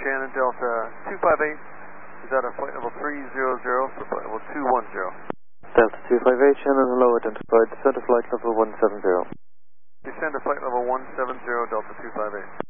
Shannon Delta 258. Is that a flight level 300 for flight level 210? Delta 258, Shannon, hello, identified, descend to flight level 170. Descend to flight level 170, Delta 258.